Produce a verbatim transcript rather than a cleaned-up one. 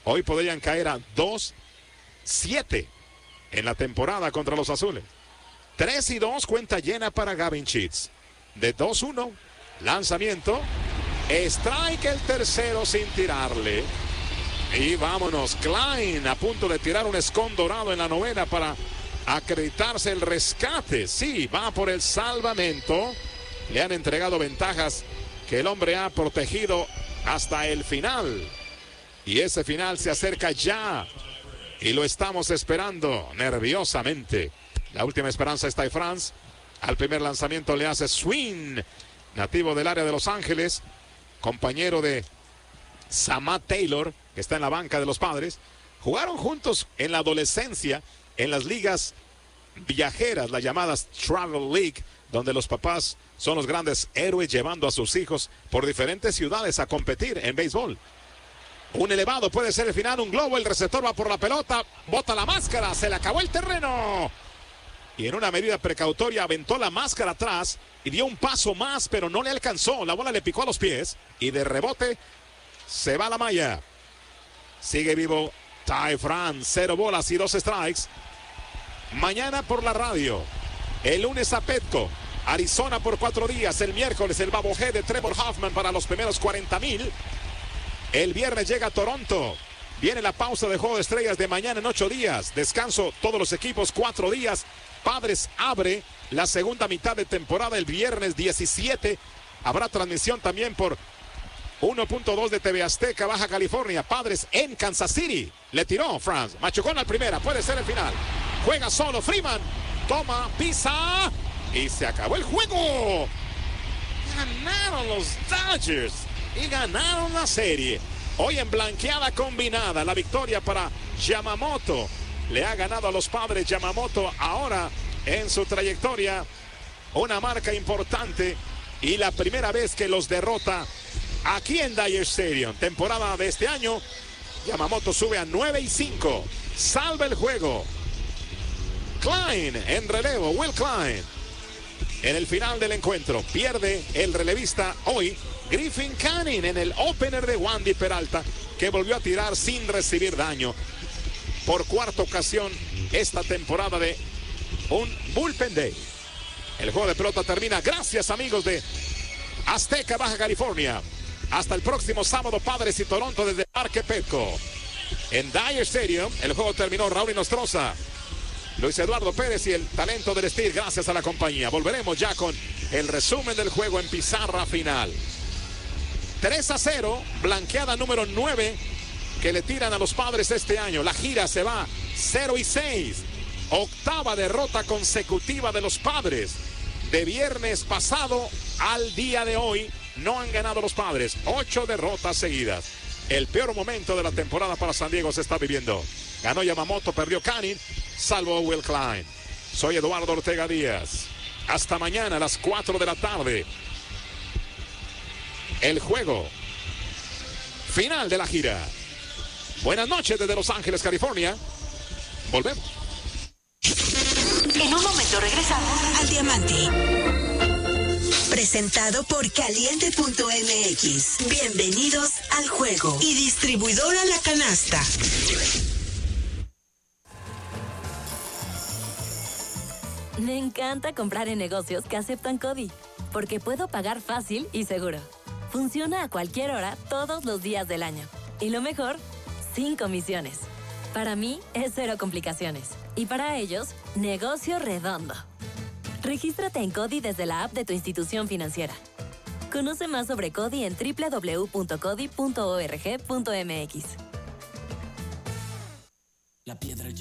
Hoy podrían caer a dos siete en la temporada contra los azules. tres y dos, cuenta llena para Gavin Sheets. De dos uno, lanzamiento. Strike el tercero sin tirarle. Y vámonos, Klein a punto de tirar un escón dorado en la novena para acreditarse el rescate. Sí, va por el salvamento. Le han entregado ventajas que el hombre ha protegido hasta el final. Y ese final se acerca ya. Y lo estamos esperando nerviosamente. La última esperanza está en France. Al primer lanzamiento le hace swing. Nativo del área de Los Ángeles. Compañero de Samad Taylor, que está en la banca de los Padres. Jugaron juntos en la adolescencia en las ligas viajeras, las llamadas Travel League, donde los papás son los grandes héroes llevando a sus hijos por diferentes ciudades a competir en béisbol. Un elevado puede ser el final, un globo, el receptor va por la pelota, bota la máscara, se le acabó el terreno. Y en una medida precautoria aventó la máscara atrás y dio un paso más, pero no le alcanzó. La bola le picó a los pies y de rebote se va a la malla. Sigue vivo Ty France, cero bolas y dos strikes. Mañana por la radio, el lunes a Petco, Arizona por cuatro días, el miércoles el babojé de Trevor Hoffman para los primeros cuarenta mil. El viernes llega a Toronto. Viene la pausa de Juego de Estrellas de mañana en ocho días. Descanso todos los equipos, cuatro días. Padres abre la segunda mitad de temporada el viernes diecisiete. Habrá transmisión también por uno punto dos de T V Azteca, Baja California. Padres en Kansas City. Le tiró France. Machucón al primera. Puede ser el final. Juega solo Freeman. Toma, pisa. Y se acabó el juego. Ganaron los Dodgers. Y ganaron la serie. Hoy en blanqueada combinada. La victoria para Yamamoto. Le ha ganado a los Padres Yamamoto ahora en su trayectoria. Una marca importante. Y la primera vez que los derrota aquí en Dodger Stadium. Temporada de este año. Yamamoto sube a nueve y cinco. Salva el juego. Klein en relevo. Will Klein. En el final del encuentro. Pierde el relevista hoy. Griffin Canning en el opener de Wandy Peralta, que volvió a tirar sin recibir daño. Por cuarta ocasión esta temporada de un bullpen day. El juego de pelota termina. Gracias, amigos de Azteca, Baja California. Hasta el próximo sábado, Padres y Toronto desde Parque Petco. En Dodger Stadium, el juego terminó. Raúl Inostroza, Luis Eduardo Pérez y el talento del Steel. Gracias a la compañía. Volveremos ya con el resumen del juego en pizarra final. tres a cero, blanqueada número nueve que le tiran a los Padres este año. La gira se va cero y seis. Octava derrota consecutiva de los Padres. De viernes pasado al día de hoy no han ganado los Padres. Ocho derrotas seguidas. El peor momento de la temporada para San Diego se está viviendo. Ganó Yamamoto, perdió Canning, salvo Will Klein. Soy Eduardo Ortega Díaz. Hasta mañana a las cuatro de la tarde. El juego final de la gira. Buenas noches desde Los Ángeles, California. Volvemos. En un momento regresamos al Diamante. Presentado por Caliente punto M X. Bienvenidos al juego. Y distribuidora La Canasta. Me encanta comprar en negocios que aceptan CODI, porque puedo pagar fácil y seguro. Funciona a cualquier hora, todos los días del año. Y lo mejor, sin comisiones. Para mí, es cero complicaciones. Y para ellos, negocio redondo. Regístrate en CODI desde la app de tu institución financiera. Conoce más sobre CODI en doble u doble u doble u punto codi punto org punto m x. La piedra